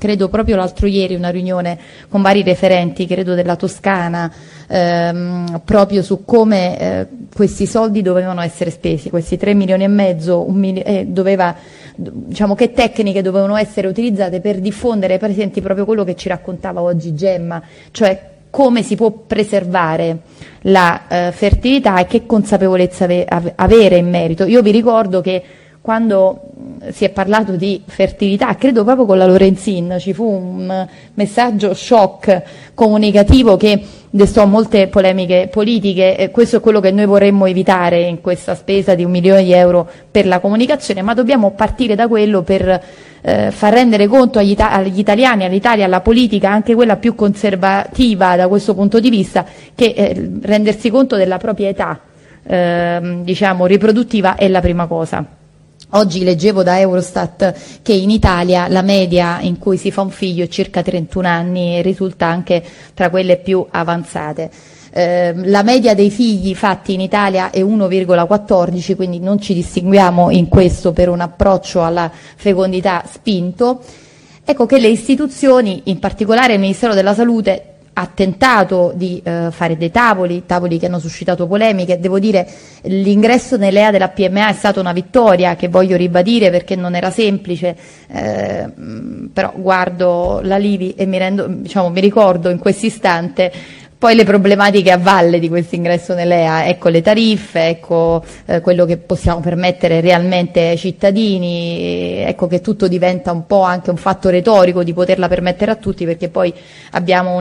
credo proprio l'altro ieri una riunione con vari referenti, credo della Toscana, proprio su come questi soldi dovevano essere spesi, questi 3 milioni e mezzo, diciamo che tecniche dovevano essere utilizzate per diffondere ai pazienti proprio quello che ci raccontava oggi Gemma, cioè come si può preservare la fertilità e che consapevolezza avere in merito. Io vi ricordo che quando si è parlato di fertilità, credo proprio con la Lorenzin, ci fu un messaggio shock comunicativo che destò molte polemiche politiche, e questo è quello che noi vorremmo evitare in questa spesa di 1 milione di euro per la comunicazione, ma dobbiamo partire da quello per far rendere conto agli italiani, all'Italia, alla politica, anche quella più conservativa da questo punto di vista, che rendersi conto della propria età diciamo riproduttiva è la prima cosa. Oggi leggevo da Eurostat che in Italia la media in cui si fa un figlio è circa 31 anni e risulta anche tra quelle più avanzate. La media dei figli fatti in Italia è 1,14, quindi non ci distinguiamo in questo per un approccio alla fecondità spinto. Ecco che le istituzioni, in particolare il Ministero della Salute, ha tentato di fare dei tavoli che hanno suscitato polemiche. Devo dire, l'ingresso nell'EA della PMA è stata una vittoria che voglio ribadire perché non era semplice, però guardo la Livi e mi ricordo in questo istante poi le problematiche a valle di questo ingresso nell'EA, ecco le tariffe, ecco quello che possiamo permettere realmente ai cittadini, ecco che tutto diventa un po' anche un fatto retorico di poterla permettere a tutti, perché poi abbiamo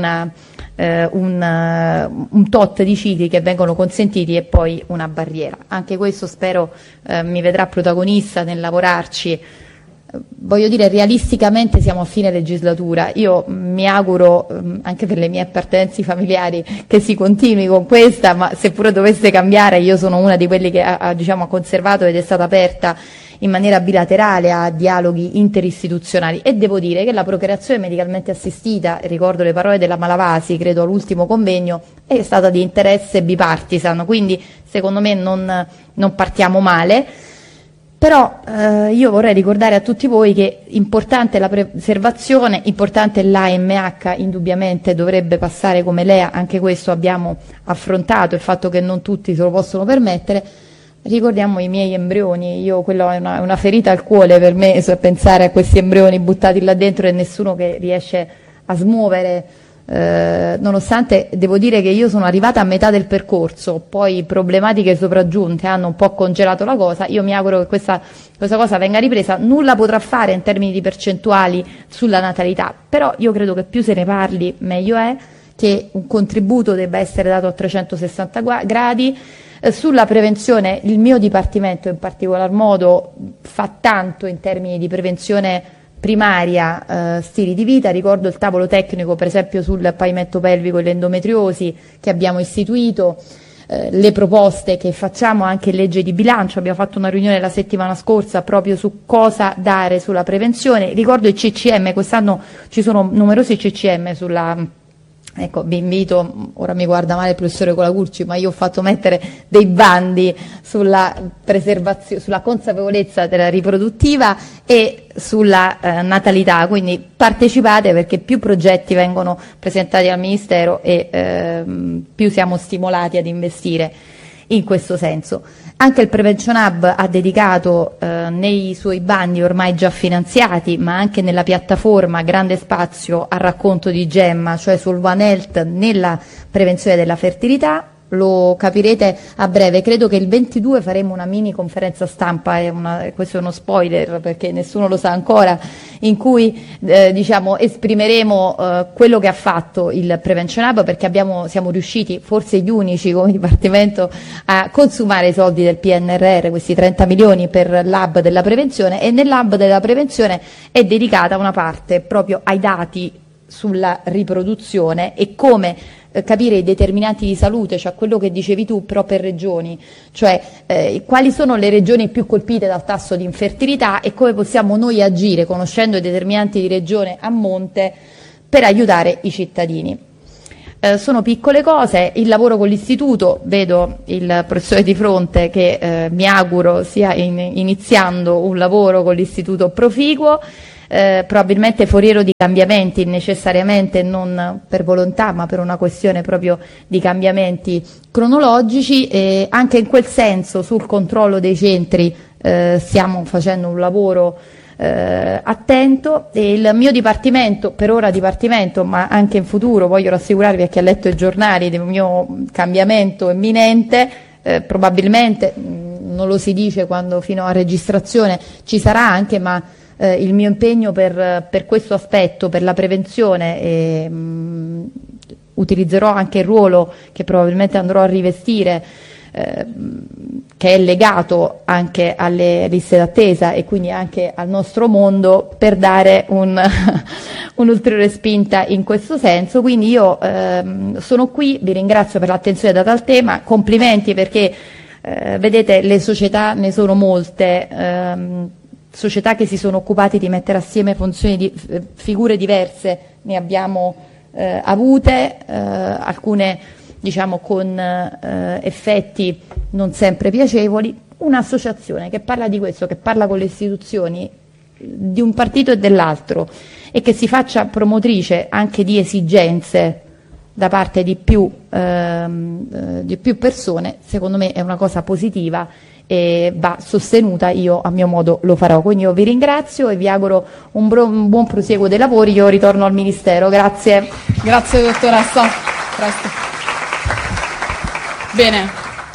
un tot di cicli che vengono consentiti e poi una barriera. Anche questo spero mi vedrà protagonista nel lavorarci. Voglio dire, realisticamente siamo a fine legislatura, io mi auguro anche per le mie appartenenze familiari che si continui con questa, ma seppure dovesse cambiare io sono una di quelli che ha conservato ed è stata aperta in maniera bilaterale a dialoghi interistituzionali, e devo dire che la procreazione medicalmente assistita, ricordo le parole della Malavasi credo all'ultimo convegno, è stata di interesse bipartisan, quindi secondo me non partiamo male. Però io vorrei ricordare a tutti voi che importante è la preservazione, importante l'AMH, indubbiamente dovrebbe passare come LEA, anche questo abbiamo affrontato, il fatto che non tutti se lo possono permettere. Ricordiamo i miei embrioni, quello è una ferita al cuore per me, pensare a questi embrioni buttati là dentro e nessuno che riesce a smuovere, nonostante devo dire che io sono arrivata a metà del percorso, poi problematiche sopraggiunte hanno un po' congelato la cosa. Io mi auguro che questa cosa venga ripresa. Nulla potrà fare in termini di percentuali sulla natalità, però io credo che più se ne parli meglio è, che un contributo debba essere dato a 360 gradi. Sulla prevenzione il mio dipartimento in particolar modo fa tanto in termini di prevenzione primaria, stili di vita. Ricordo il tavolo tecnico per esempio sul pavimento pelvico e l'endometriosi che abbiamo istituito, le proposte che facciamo anche in legge di bilancio. Abbiamo fatto una riunione la settimana scorsa proprio su cosa dare sulla prevenzione. Ricordo il CCM, quest'anno ci sono numerosi CCM sulla... Ecco, vi invito, ora mi guarda male il professore Colacurci, ma io ho fatto mettere dei bandi sulla preservazione, sulla consapevolezza della riproduttiva e sulla natalità, quindi partecipate perché più progetti vengono presentati al Ministero e più siamo stimolati ad investire in questo senso. Anche il Prevention Hub ha dedicato nei suoi bandi ormai già finanziati, ma anche nella piattaforma, grande spazio al racconto di Gemma, cioè sul One Health nella prevenzione della fertilità. Lo capirete a breve, credo che il 22 faremo una mini conferenza stampa, questo è uno spoiler perché nessuno lo sa ancora, in cui esprimeremo quello che ha fatto il Prevention Hub, perché siamo riusciti, forse gli unici come Dipartimento, a consumare i soldi del PNRR, questi 30 milioni per l'hub della prevenzione, e nell'hub della prevenzione è dedicata una parte proprio ai dati sulla riproduzione e come capire i determinanti di salute, cioè quello che dicevi tu, però per regioni, cioè quali sono le regioni più colpite dal tasso di infertilità e come possiamo noi agire, conoscendo i determinanti di regione a monte, per aiutare i cittadini. Sono piccole cose, il lavoro con l'istituto, vedo il professore di fronte che mi auguro stia iniziando un lavoro con l'istituto proficuo. probabilmente foriero di cambiamenti, necessariamente non per volontà ma per una questione proprio di cambiamenti cronologici, e anche in quel senso sul controllo dei centri stiamo facendo un lavoro attento, e il mio dipartimento, per ora dipartimento, ma anche in futuro voglio rassicurarvi a chi ha letto i giornali del mio cambiamento imminente, probabilmente non lo si dice quando fino a registrazione ci sarà anche, ma il mio impegno per questo aspetto, per la prevenzione, utilizzerò anche il ruolo che probabilmente andrò a rivestire, che è legato anche alle liste d'attesa e quindi anche al nostro mondo, per dare un'ulteriore spinta in questo senso. Quindi io sono qui, vi ringrazio per l'attenzione data al tema, complimenti perché vedete, le società ne sono molte, società che si sono occupate di mettere assieme funzioni di figure diverse, ne abbiamo avute, alcune diciamo con effetti non sempre piacevoli. Un'associazione che parla di questo, che parla con le istituzioni di un partito e dell'altro, e che si faccia promotrice anche di esigenze da parte di più persone, secondo me è una cosa positiva e va sostenuta. Io a mio modo lo farò, quindi io vi ringrazio e vi auguro un buon proseguo dei lavori. Io ritorno al Ministero. Grazie. Grazie dottoressa. Presto. Bene,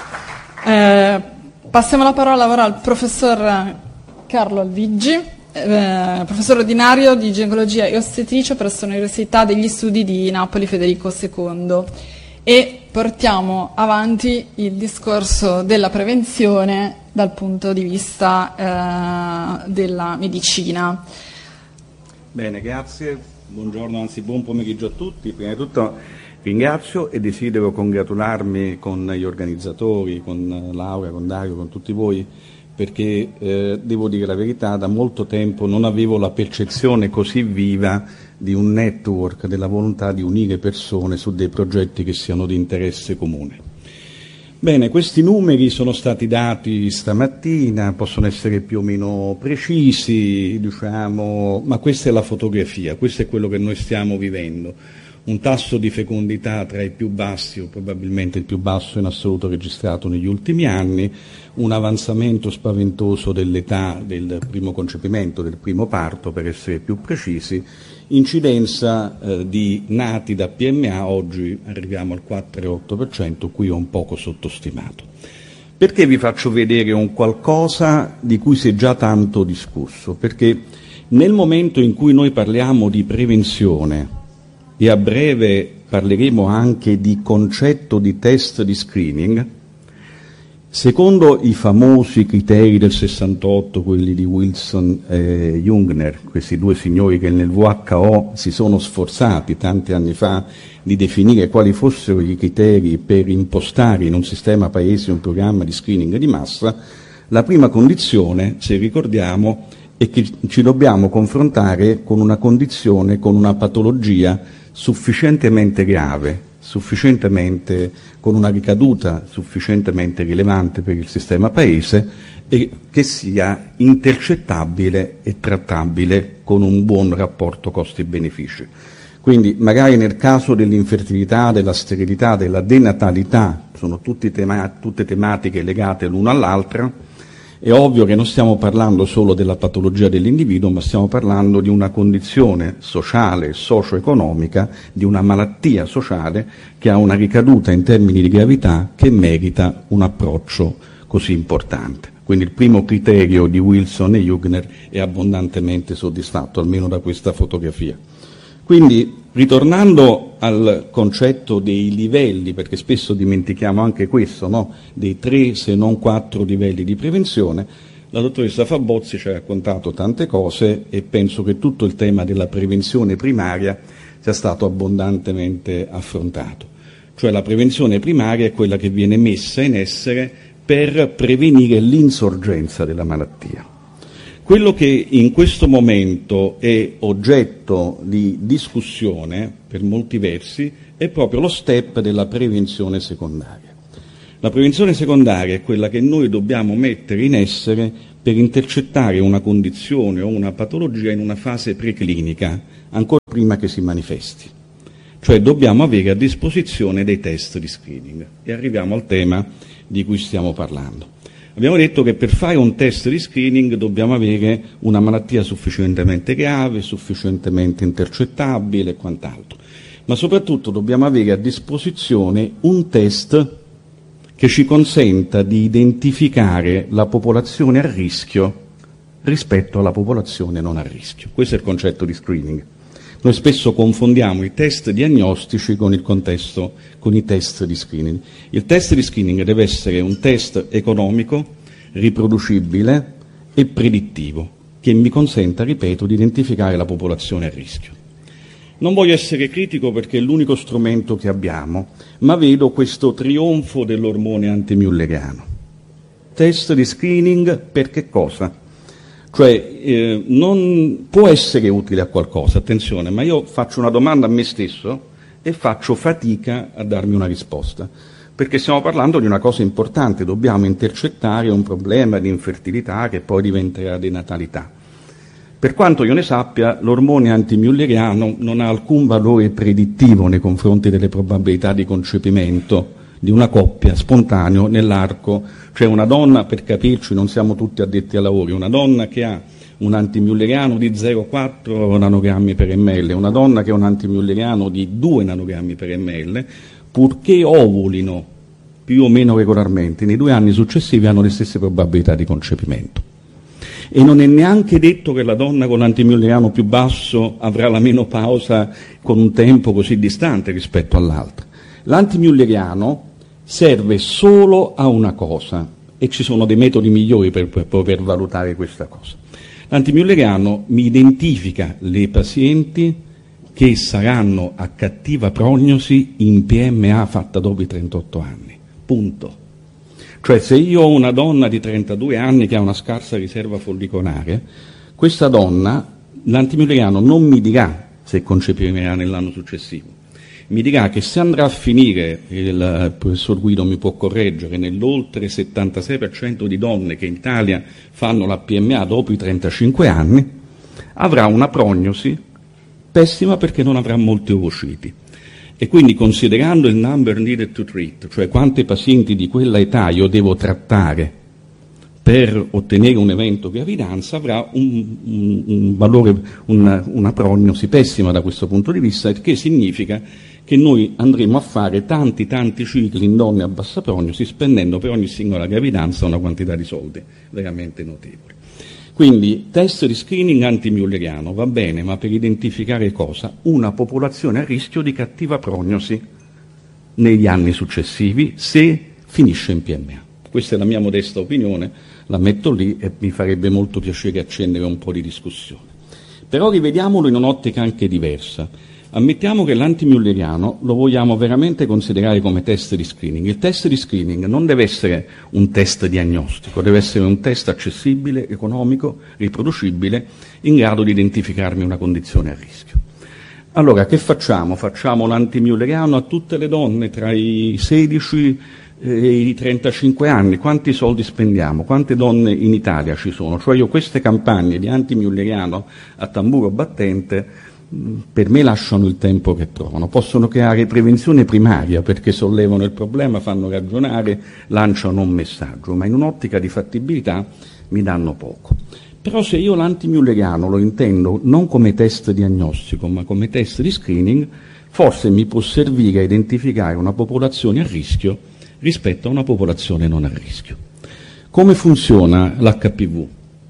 passiamo la parola ora al professor Carlo Alvigi, professore ordinario di ginecologia e ostetricia presso l'Università degli Studi di Napoli Federico II, e portiamo avanti il discorso della prevenzione dal punto di vista della medicina. Bene, grazie, buongiorno, anzi buon pomeriggio a tutti. Prima di tutto ringrazio e desidero congratularmi con gli organizzatori, con Laura, con Dario, con tutti voi, perché devo dire la verità, da molto tempo non avevo la percezione così viva di un network, della volontà di unire persone su dei progetti che siano di interesse comune. Bene, questi numeri sono stati dati stamattina, possono essere più o meno precisi, diciamo, ma questa è la fotografia, questo è quello che noi stiamo vivendo. Un tasso di fecondità tra i più bassi, o probabilmente il più basso in assoluto registrato negli ultimi anni, un avanzamento spaventoso dell'età del primo concepimento, del primo parto per essere più precisi, incidenza di nati da PMA, oggi arriviamo al 4,8%, qui ho un poco sottostimato. Perché vi faccio vedere un qualcosa di cui si è già tanto discusso? Perché nel momento in cui noi parliamo di prevenzione, e a breve parleremo anche di concetto di test di screening, secondo i famosi criteri del 68, quelli di Wilson e Jungner, questi due signori che nel WHO si sono sforzati tanti anni fa di definire quali fossero i criteri per impostare in un sistema paese un programma di screening di massa, la prima condizione, se ricordiamo, è che ci dobbiamo confrontare con una condizione, con una patologia sufficientemente grave, con una ricaduta sufficientemente rilevante per il sistema paese, e che sia intercettabile e trattabile con un buon rapporto costi-benefici. Quindi magari nel caso dell'infertilità, della sterilità, della denatalità, sono tutte tematiche legate l'una all'altra. È ovvio che non stiamo parlando solo della patologia dell'individuo, ma stiamo parlando di una condizione sociale, socio-economica, di una malattia sociale che ha una ricaduta in termini di gravità che merita un approccio così importante. Quindi il primo criterio di Wilson e Jungner è abbondantemente soddisfatto, almeno da questa fotografia. Quindi, ritornando al concetto dei livelli, perché spesso dimentichiamo anche questo, no? Dei 3 se non 4 livelli di prevenzione, la dottoressa Fabozzi ci ha raccontato tante cose e penso che tutto il tema della prevenzione primaria sia stato abbondantemente affrontato. Cioè la prevenzione primaria è quella che viene messa in essere per prevenire l'insorgenza della malattia. Quello che in questo momento è oggetto di discussione, per molti versi, è proprio lo step della prevenzione secondaria. La prevenzione secondaria è quella che noi dobbiamo mettere in essere per intercettare una condizione o una patologia in una fase preclinica, ancora prima che si manifesti. Cioè dobbiamo avere a disposizione dei test di screening. E arriviamo al tema di cui stiamo parlando. Abbiamo detto che per fare un test di screening dobbiamo avere una malattia sufficientemente grave, sufficientemente intercettabile e quant'altro. Ma soprattutto dobbiamo avere a disposizione un test che ci consenta di identificare la popolazione a rischio rispetto alla popolazione non a rischio. Questo è il concetto di screening. Noi spesso confondiamo i test diagnostici con i test di screening. Il test di screening deve essere un test economico, riproducibile e predittivo, che mi consenta, ripeto, di identificare la popolazione a rischio. Non voglio essere critico perché è l'unico strumento che abbiamo, ma vedo questo trionfo dell'ormone antimülleriano. Test di screening per che cosa? Cioè non può essere utile a qualcosa, attenzione, ma io faccio una domanda a me stesso e faccio fatica a darmi una risposta, perché stiamo parlando di una cosa importante, dobbiamo intercettare un problema di infertilità che poi diventerà di natalità. Per quanto io ne sappia, l'ormone antimülleriano non ha alcun valore predittivo nei confronti delle probabilità di concepimento di una coppia spontaneo nell'arco, cioè una donna, per capirci, non siamo tutti addetti ai lavori, una donna che ha un antimülleriano di 0,4 nanogrammi per ml, una donna che ha un antimülleriano di 2 nanogrammi per ml, purché ovulino più o meno regolarmente, nei 2 anni successivi hanno le stesse probabilità di concepimento. E non è neanche detto che la donna con l'antimülleriano più basso avrà la menopausa con un tempo così distante rispetto all'altra. L'antimülleriano serve solo a una cosa, e ci sono dei metodi migliori per poter valutare questa cosa. L'antimülleriano mi identifica le pazienti che saranno a cattiva prognosi in PMA fatta dopo i 38 anni. Punto. Cioè se io ho una donna di 32 anni che ha una scarsa riserva follicolare, questa donna, l'antimülleriano non mi dirà se concepirà nell'anno successivo. Mi dirà che se andrà a finire, il professor Guido mi può correggere, nell'oltre 76% di donne che in Italia fanno la PMA dopo i 35 anni, avrà una prognosi pessima perché non avrà molti ovociti. E quindi considerando il number needed to treat, cioè quanti pazienti di quella età io devo trattare per ottenere un evento gravidanza, avrà un valore, una prognosi pessima da questo punto di vista, il che significa che noi andremo a fare tanti cicli in donne a bassa prognosi, spendendo per ogni singola gravidanza una quantità di soldi veramente notevole. Quindi test di screening antimülleriano va bene, ma per identificare cosa? Una popolazione a rischio di cattiva prognosi negli anni successivi se finisce in PMA. Questa è la mia modesta opinione, la metto lì e mi farebbe molto piacere accendere un po' di discussione. Però rivediamolo in un'ottica anche diversa. Ammettiamo che l'antimülleriano lo vogliamo veramente considerare come test di screening. Il test di screening non deve essere un test diagnostico, deve essere un test accessibile, economico, riproducibile, in grado di identificarmi una condizione a rischio. Allora, che facciamo? Facciamo l'antimülleriano a tutte le donne tra i 16 e i 35 anni. Quanti soldi spendiamo? Quante donne in Italia ci sono? Cioè io queste campagne di antimülleriano a tamburo battente per me lasciano il tempo che trovano, possono creare prevenzione primaria perché sollevano il problema, fanno ragionare, lanciano un messaggio, ma in un'ottica di fattibilità mi danno poco. Però se io l'antimülleriano lo intendo non come test diagnostico ma come test di screening, forse mi può servire a identificare una popolazione a rischio rispetto a una popolazione non a rischio. Come funziona l'HPV?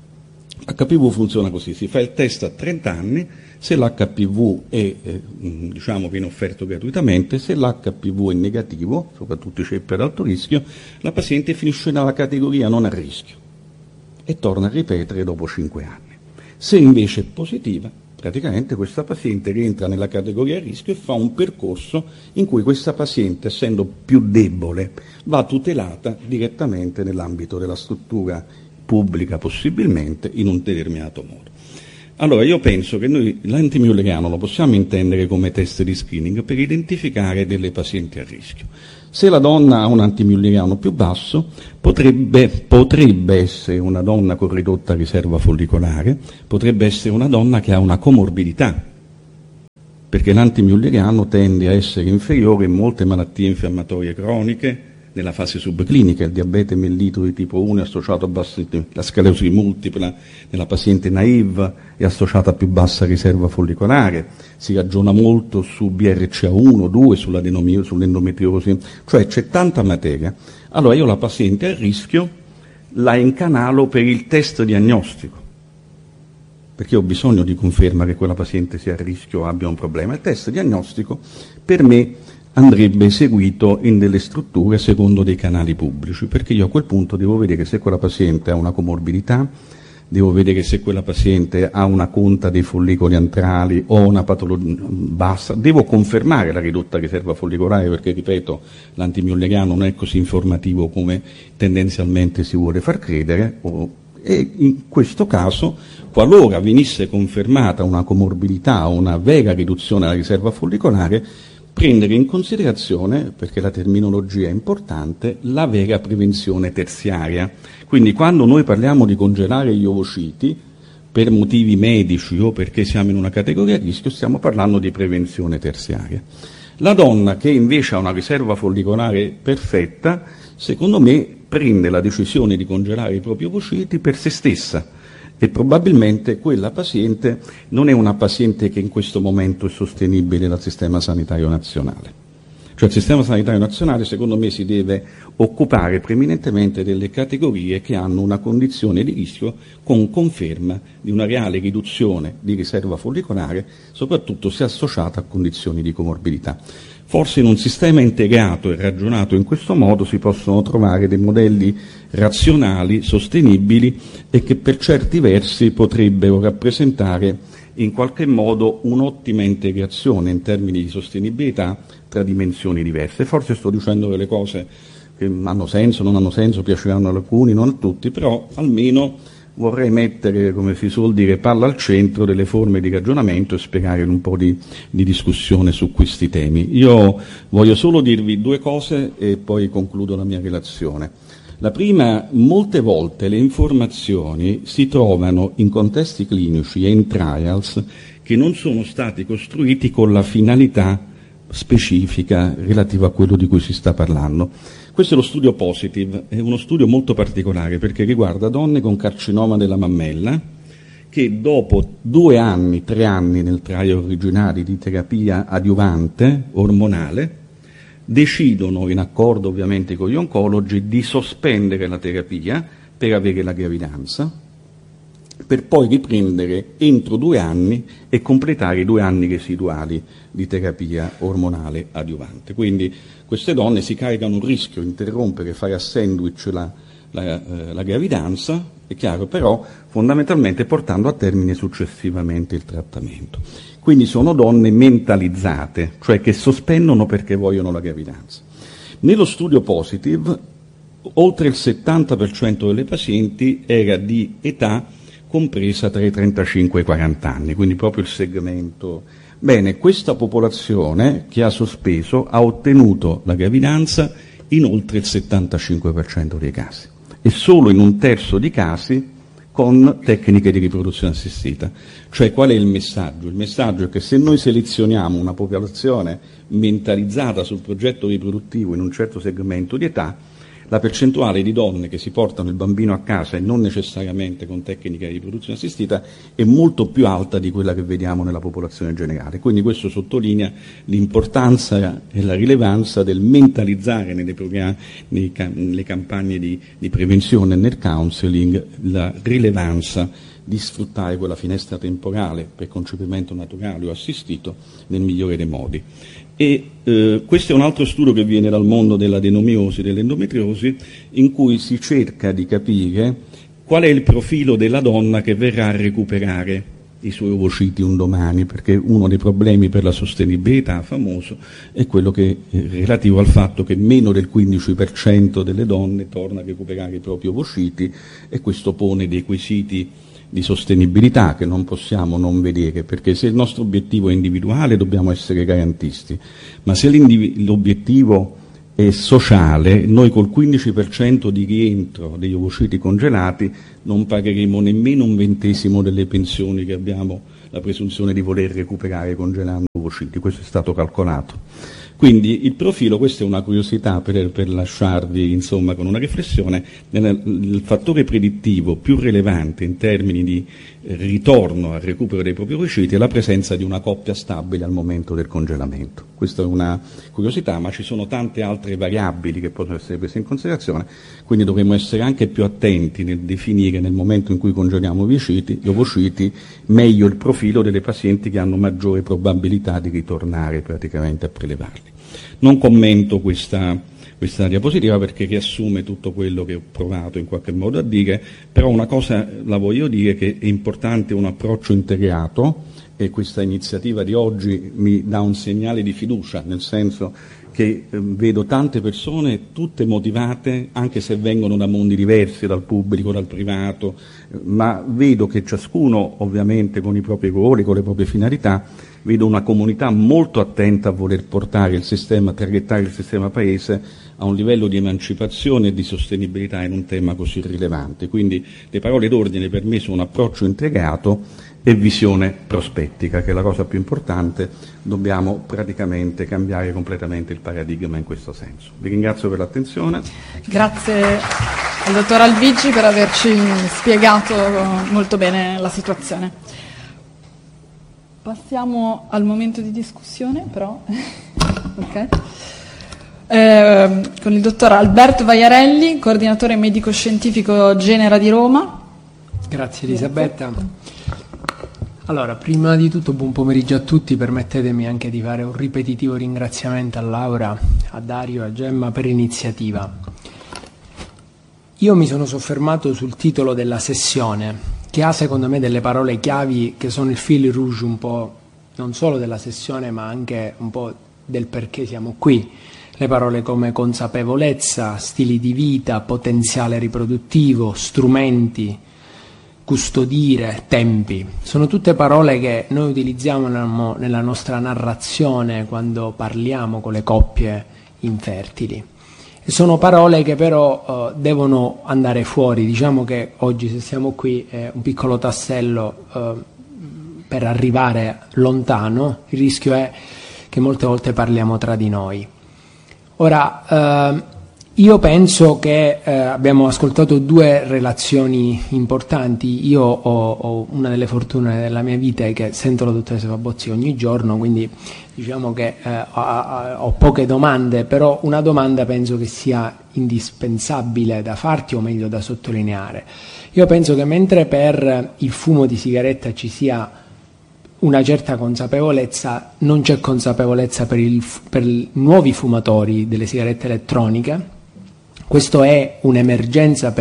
L'HPV funziona così, si fa il test a 30 anni, se l'HPV è viene offerto gratuitamente, se l'HPV è negativo, soprattutto i ceppi ad alto rischio, la paziente finisce nella categoria non a rischio e torna a ripetere dopo 5 anni. Se invece è positiva, praticamente questa paziente rientra nella categoria a rischio e fa un percorso in cui questa paziente, essendo più debole, va tutelata direttamente nell'ambito della struttura pubblica possibilmente in un determinato modo. Allora io penso che noi l'antimülleriano lo possiamo intendere come test di screening per identificare delle pazienti a rischio. Se la donna ha un antimülleriano più basso, potrebbe essere una donna con ridotta riserva follicolare, potrebbe essere una donna che ha una comorbidità, perché l'antimülleriano tende a essere inferiore in molte malattie infiammatorie croniche, nella fase subclinica. Il diabete mellito di tipo 1 è associato a la sclerosi multipla nella paziente naive è associata a più bassa riserva follicolare, si ragiona molto su BRCA1, 2, sull'endometriosi, cioè c'è tanta materia. Allora io la paziente a rischio la incanalo per il test diagnostico, perché ho bisogno di conferma che quella paziente sia a rischio o abbia un problema. Il test diagnostico per me andrebbe eseguito in delle strutture secondo dei canali pubblici, perché io a quel punto devo vedere se quella paziente ha una comorbidità, devo vedere se quella paziente ha una conta dei follicoli antrali o una patologia bassa, devo confermare la ridotta riserva follicolare, perché ripeto, l'antimülleriano non è così informativo come tendenzialmente si vuole far credere, e in questo caso, qualora venisse confermata una comorbidità o una vera riduzione della riserva follicolare, prendere in considerazione, perché la terminologia è importante, la vera prevenzione terziaria. Quindi quando noi parliamo di congelare gli ovociti per motivi medici o perché siamo in una categoria a rischio, stiamo parlando di prevenzione terziaria. La donna che invece ha una riserva follicolare perfetta, secondo me prende la decisione di congelare i propri ovociti per se stessa, e probabilmente quella paziente non è una paziente che in questo momento è sostenibile dal sistema sanitario nazionale. Cioè il sistema sanitario nazionale secondo me si deve occupare preminentemente delle categorie che hanno una condizione di rischio con conferma di una reale riduzione di riserva follicolare, soprattutto se associata a condizioni di comorbidità. Forse in un sistema integrato e ragionato in questo modo si possono trovare dei modelli razionali, sostenibili e che per certi versi potrebbero rappresentare in qualche modo un'ottima integrazione in termini di sostenibilità tra dimensioni diverse. Forse sto dicendo delle cose che hanno senso, non hanno senso, piaceranno ad alcuni, non a tutti, però almeno vorrei mettere, come si suol dire, palla al centro delle forme di ragionamento e spiegare un po' di discussione su questi temi. Io voglio solo dirvi due cose e poi concludo la mia relazione. La prima, molte volte le informazioni si trovano in contesti clinici e in trials che non sono stati costruiti con la finalità specifica relativa a quello di cui si sta parlando. Questo è lo studio Positive, è uno studio molto particolare perché riguarda donne con carcinoma della mammella che dopo 2 anni, 3 anni nel trial originale di terapia adiuvante ormonale decidono, in accordo ovviamente con gli oncologi, di sospendere la terapia per avere la gravidanza, per poi riprendere entro 2 anni e completare i 2 anni residuali di terapia ormonale adiuvante. Quindi queste donne si caricano un rischio, interrompere, fare a sandwich la gravidanza, è chiaro, però fondamentalmente portando a termine successivamente il trattamento. Quindi sono donne mentalizzate, cioè che sospendono perché vogliono la gravidanza. Nello studio Positive, oltre il 70% delle pazienti era di età compresa tra i 35 e i 40 anni, quindi proprio il segmento. Bene, questa popolazione che ha sospeso ha ottenuto la gravidanza in oltre il 75% dei casi e solo in 1/3 di casi con tecniche di riproduzione assistita. Cioè qual è il messaggio? Il messaggio è che se noi selezioniamo una popolazione mentalizzata sul progetto riproduttivo in un certo segmento di età, la percentuale di donne che si portano il bambino a casa e non necessariamente con tecniche di riproduzione assistita è molto più alta di quella che vediamo nella popolazione generale. Quindi questo sottolinea l'importanza e la rilevanza del mentalizzare nelle campagne di prevenzione e nel counseling la rilevanza di sfruttare quella finestra temporale per concepimento naturale o assistito nel migliore dei modi. E questo è un altro studio che viene dal mondo dell'adenomiosi, dell'endometriosi, in cui si cerca di capire qual è il profilo della donna che verrà a recuperare i suoi ovociti un domani, perché uno dei problemi per la sostenibilità famoso è quello che relativo al fatto che meno del 15% delle donne torna a recuperare i propri ovociti, e questo pone dei quesiti di sostenibilità che non possiamo non vedere, perché se il nostro obiettivo è individuale dobbiamo essere garantisti, ma se l'obiettivo e sociale, noi col 15% di rientro degli ovociti congelati non pagheremo nemmeno 1/20 delle pensioni che abbiamo la presunzione di voler recuperare congelando ovociti. Questo è stato calcolato. Quindi il profilo, questa è una curiosità per lasciarvi insomma con una riflessione, il fattore predittivo più rilevante in termini di ritorno al recupero dei propri ovociti è la presenza di una coppia stabile al momento del congelamento. Questa è una curiosità, ma ci sono tante altre variabili che possono essere prese in considerazione, quindi dovremmo essere anche più attenti nel definire nel momento in cui congeliamo gli ovociti meglio il profilo delle pazienti che hanno maggiore probabilità di ritornare praticamente a prelevarli. Non commento questa diapositiva perché riassume tutto quello che ho provato in qualche modo a dire, però una cosa la voglio dire, che è importante un approccio integrato, e questa iniziativa di oggi mi dà un segnale di fiducia, nel senso che vedo tante persone tutte motivate, anche se vengono da mondi diversi, dal pubblico, dal privato, ma vedo che ciascuno ovviamente con i propri ruoli, con le proprie finalità, vedo una comunità molto attenta a voler portare il sistema, targettare il sistema paese a un livello di emancipazione e di sostenibilità in un tema così rilevante. Quindi le parole d'ordine per me sono approccio integrato e visione prospettica, che è la cosa più importante. Dobbiamo praticamente cambiare completamente il paradigma in questo senso. Vi ringrazio per l'attenzione. Grazie al dottor Alvigi per averci spiegato molto bene la situazione. Passiamo al momento di discussione, però. Ok. Con il dottor Alberto Vaiarelli, coordinatore medico-scientifico Genera di Roma. Grazie Elisabetta. Allora, prima di tutto buon pomeriggio a tutti, permettetemi anche di fare un ripetitivo ringraziamento a Laura, a Dario, a Gemma per l'iniziativa. Io mi sono soffermato sul titolo della sessione, che ha secondo me delle parole chiavi che sono il fil rouge un po' non solo della sessione ma anche un po' del perché siamo qui. Le parole come consapevolezza, stili di vita, potenziale riproduttivo, strumenti, custodire, tempi. Sono tutte parole che noi utilizziamo nella nostra narrazione quando parliamo con le coppie infertili. E sono parole che però devono andare fuori. Diciamo che oggi, se siamo qui, è un piccolo tassello per arrivare lontano. Il rischio è che molte volte parliamo tra di noi. Ora, io penso che abbiamo ascoltato due relazioni importanti. Io ho una delle fortune della mia vita è che sento la dottoressa Fabozzi ogni giorno, quindi diciamo che ho poche domande, però una domanda penso che sia indispensabile da farti, o meglio da sottolineare. Io penso che mentre per il fumo di sigaretta ci sia una certa consapevolezza, non c'è consapevolezza per i nuovi fumatori delle sigarette elettroniche. Questo è un'emergenza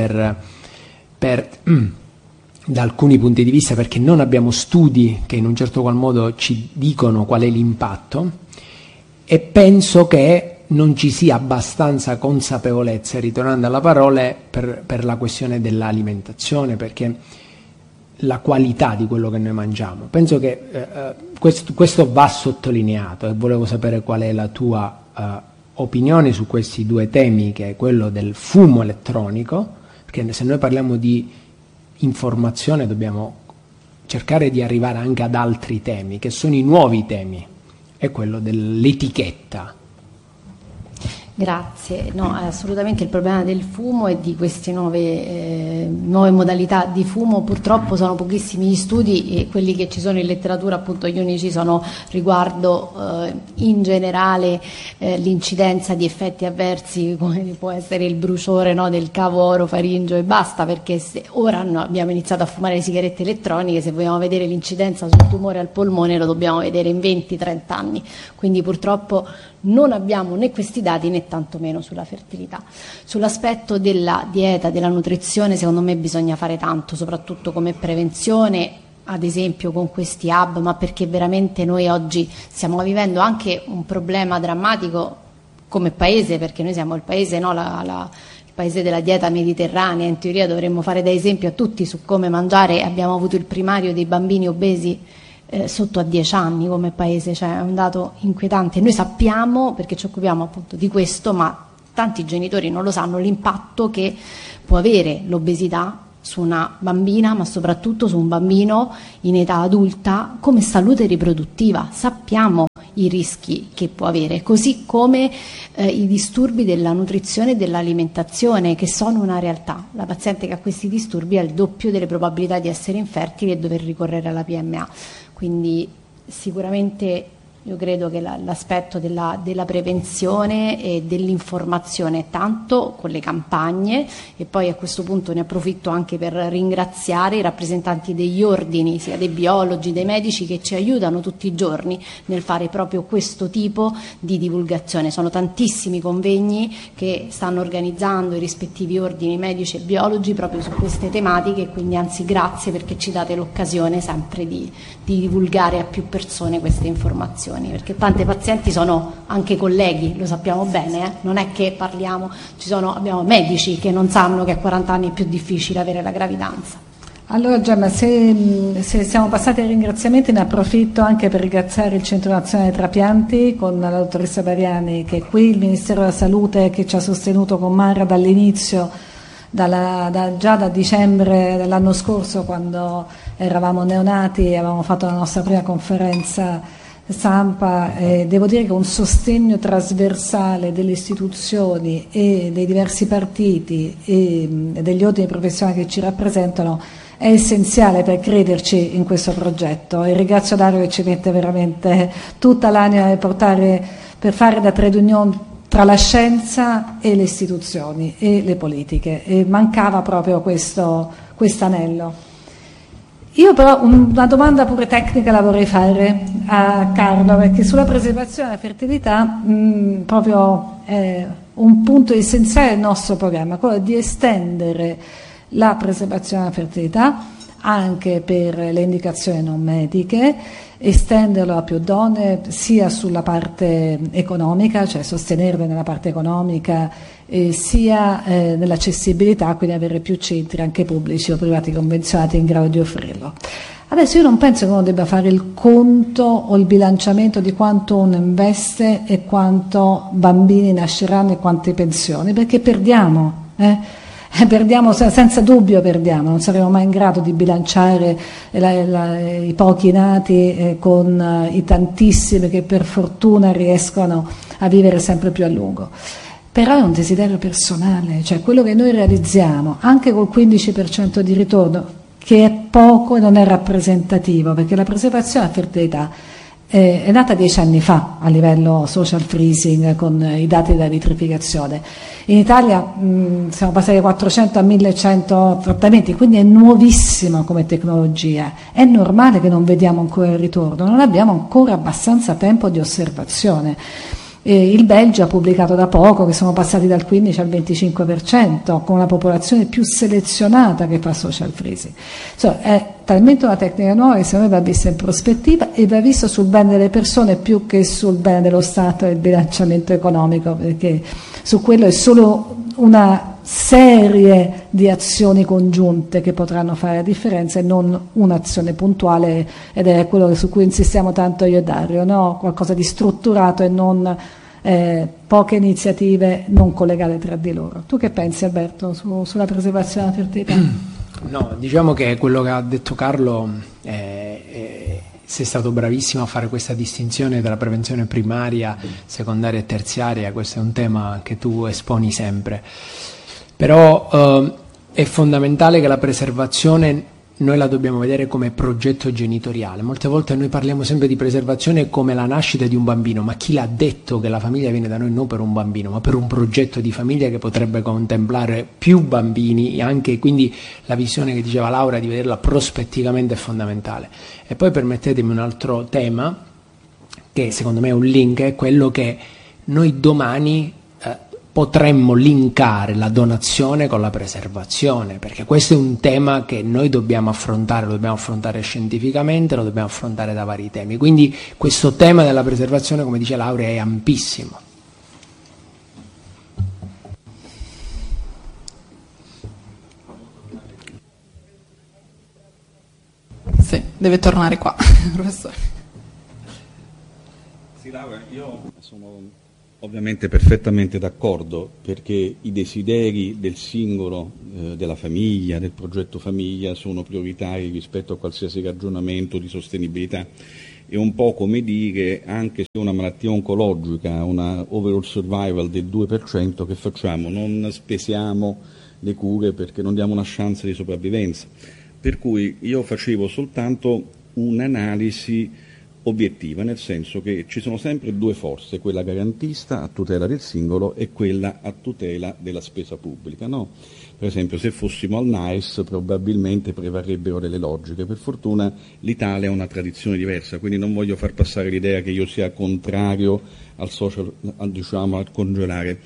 da alcuni punti di vista, perché non abbiamo studi che in un certo qual modo ci dicono qual è l'impatto, e penso che non ci sia abbastanza consapevolezza, ritornando alla parola, per la questione dell'alimentazione, perché la qualità di quello che noi mangiamo. Penso che questo va sottolineato, e volevo sapere qual è la tua opinione su questi due temi, che è quello del fumo elettronico, perché se noi parliamo di informazione dobbiamo cercare di arrivare anche ad altri temi, che sono i nuovi temi, è quello dell'etichetta. Grazie. No, assolutamente il problema del fumo e di queste nuove modalità di fumo, purtroppo sono pochissimi gli studi, e quelli che ci sono in letteratura, appunto, gli unici sono riguardo in generale l'incidenza di effetti avversi come può essere il bruciore, no, del cavo orofaringeo e basta, perché ora abbiamo iniziato a fumare le sigarette elettroniche, se vogliamo vedere l'incidenza sul tumore al polmone lo dobbiamo vedere in 20-30 anni, quindi purtroppo non abbiamo né questi dati né tantomeno sulla fertilità. Sull'aspetto della dieta, della nutrizione, secondo me bisogna fare tanto, soprattutto come prevenzione, ad esempio con questi hub, ma perché veramente noi oggi stiamo vivendo anche un problema drammatico come paese, perché noi siamo il paese, no, il paese della dieta mediterranea, in teoria dovremmo fare da esempio a tutti su come mangiare, abbiamo avuto il primario dei bambini obesi sotto a 10 anni come paese, cioè è un dato inquietante. Noi sappiamo, perché ci occupiamo appunto di questo, ma tanti genitori non lo sanno, l'impatto che può avere l'obesità su una bambina, ma soprattutto su un bambino in età adulta come salute riproduttiva. Sappiamo i rischi che può avere, così come i disturbi della nutrizione e dell'alimentazione, che sono una realtà. La paziente che ha questi disturbi ha il doppio delle probabilità di essere infertili e dover ricorrere alla PMA. Quindi sicuramente io credo che l'aspetto della prevenzione e dell'informazione, tanto con le campagne, e poi a questo punto ne approfitto anche per ringraziare i rappresentanti degli ordini, sia dei biologi, dei medici, che ci aiutano tutti i giorni nel fare proprio questo tipo di divulgazione. Sono tantissimi convegni che stanno organizzando i rispettivi ordini medici e biologi proprio su queste tematiche, quindi anzi grazie, perché ci date l'occasione sempre di divulgare a più persone queste informazioni, perché tante pazienti sono anche colleghi, lo sappiamo bene, non è che parliamo, abbiamo medici che non sanno che a 40 anni è più difficile avere la gravidanza. Allora Gemma, se siamo passati ai ringraziamenti, ne approfitto anche per ringraziare il Centro Nazionale Trapianti con la dottoressa Bariani che è qui, il Ministero della Salute che ci ha sostenuto con Mara dall'inizio, già da dicembre dell'anno scorso, quando eravamo neonati e avevamo fatto la nostra prima conferenza stampa. Devo dire che un sostegno trasversale delle istituzioni e dei diversi partiti e degli ordini professionali che ci rappresentano è essenziale per crederci in questo progetto, e ringrazio Dario che ci mette veramente tutta l'anima per fare da trade union tra la scienza e le istituzioni e le politiche, e mancava proprio questo anello. Io però una domanda pure tecnica la vorrei fare a Carlo, perché sulla preservazione della fertilità proprio è un punto essenziale del nostro programma, quello di estendere la preservazione della fertilità anche per le indicazioni non mediche, estenderlo a più donne sia sulla parte economica, cioè sostenerle nella parte economica, sia nell'accessibilità, quindi avere più centri anche pubblici o privati convenzionati in grado di offrirlo. Adesso io non penso che uno debba fare il conto o il bilanciamento di quanto uno investe e quanto bambini nasceranno e quante pensioni, perché perdiamo. Perdiamo, senza dubbio perdiamo, non saremo mai in grado di bilanciare i pochi nati con i tantissimi che per fortuna riescono a vivere sempre più a lungo. Però è un desiderio personale, cioè quello che noi realizziamo anche col 15% di ritorno, che è poco e non è rappresentativo, perché la preservazione della fertilità è nata 10 anni fa a livello social freezing con i dati della vitrificazione. In Italia siamo passati da 400 a 1100 trattamenti, quindi è nuovissimo come tecnologia. È normale che non vediamo ancora il ritorno, non abbiamo ancora abbastanza tempo di osservazione. Il Belgio ha pubblicato da poco che sono passati dal 15 al 25%, con una popolazione più selezionata che fa social freezing. Insomma, è talmente una tecnica nuova che secondo me va vista in prospettiva e va vista sul bene delle persone più che sul bene dello Stato e il bilanciamento economico, perché su quello è solo una serie di azioni congiunte che potranno fare la differenza e non un'azione puntuale, ed è quello su cui insistiamo tanto io e Dario, no? Qualcosa di strutturato e non poche iniziative non collegate tra di loro. Tu che pensi, Alberto, sulla preservazione della fertilità? No, diciamo che quello che ha detto Carlo sei stato bravissimo a fare questa distinzione tra prevenzione primaria, secondaria e terziaria. Questo è un tema che tu esponi sempre. Però è fondamentale che la preservazione noi la dobbiamo vedere come progetto genitoriale. Molte volte noi parliamo sempre di preservazione come la nascita di un bambino, ma chi l'ha detto che la famiglia viene da noi non per un bambino, ma per un progetto di famiglia che potrebbe contemplare più bambini, e anche quindi la visione che diceva Laura di vederla prospettivamente è fondamentale. E poi permettetemi un altro tema, che secondo me è un link, è quello che noi domani potremmo linkare la donazione con la preservazione, perché questo è un tema che noi dobbiamo affrontare scientificamente, lo dobbiamo affrontare da vari temi. Quindi questo tema della preservazione, come dice Laura, è ampissimo. Sì, deve tornare qua, professore. Sì, Laura, io sono Ovviamente perfettamente d'accordo, perché i desideri del singolo, della famiglia, del progetto famiglia sono prioritari rispetto a qualsiasi ragionamento di sostenibilità. È un po' come dire, anche se una malattia oncologica, una overall survival del 2%, che facciamo? Non spesiamo le cure perché non diamo una chance di sopravvivenza. Per cui io facevo soltanto un'analisi obiettiva, nel senso che ci sono sempre due forze, quella garantista a tutela del singolo e quella a tutela della spesa pubblica, no? Per esempio, se fossimo al NAES probabilmente prevarrebbero delle logiche. Per fortuna l'Italia ha una tradizione diversa, quindi non voglio far passare l'idea che io sia contrario al social, diciamo, al congelare.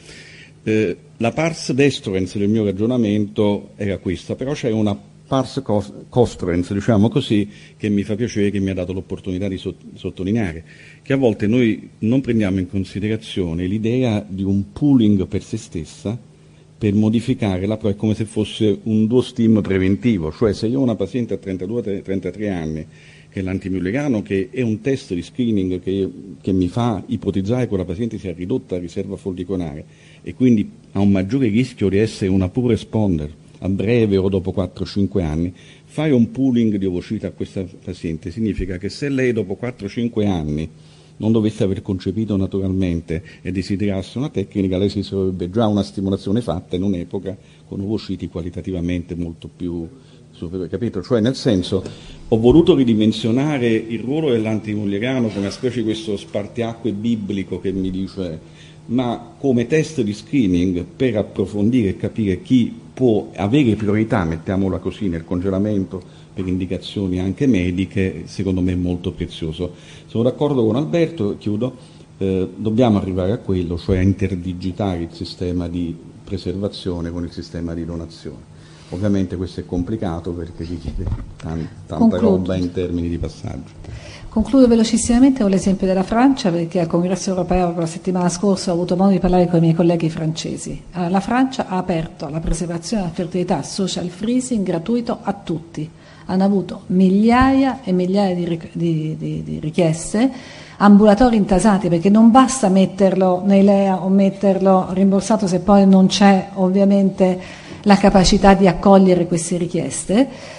La pars destruens del mio ragionamento era questa, però c'è una pars costruens, diciamo così, che mi fa piacere, che mi ha dato l'opportunità di sottolineare, che a volte noi non prendiamo in considerazione l'idea di un pooling per se stessa per modificare la prova, è come se fosse un duo-stim preventivo, cioè se io ho una paziente a 32-33 anni che è l'antimülleriano, che è un test di screening che mi fa ipotizzare che la paziente sia ridotta a riserva follicolare e quindi ha un maggiore rischio di essere una poor responder a breve o dopo 4-5 anni, fare un pooling di ovocita a questa paziente significa che se lei dopo 4-5 anni non dovesse aver concepito naturalmente e desiderasse una tecnica, lei si sarebbe già una stimolazione fatta in un'epoca con ovociti qualitativamente molto più superiori, capito? Cioè, nel senso, ho voluto ridimensionare il ruolo dell'antimülleriano come una specie di questo spartiacque biblico che mi dice, ma come test di screening per approfondire e capire chi può avere priorità, mettiamola così, nel congelamento per indicazioni anche mediche, secondo me è molto prezioso. Sono d'accordo con Alberto, chiudo, dobbiamo arrivare a quello, cioè a interdigitare il sistema di preservazione con il sistema di donazione. Ovviamente questo è complicato perché richiede tanta roba in termini di passaggio. Concludo velocissimamente con l'esempio della Francia, perché al Congresso europeo la settimana scorsa ho avuto modo di parlare con i miei colleghi francesi. La Francia ha aperto la preservazione della fertilità social freezing gratuito a tutti. Hanno avuto migliaia e migliaia di richieste, ambulatori intasati, perché non basta metterlo nei LEA o metterlo rimborsato se poi non c'è ovviamente la capacità di accogliere queste richieste.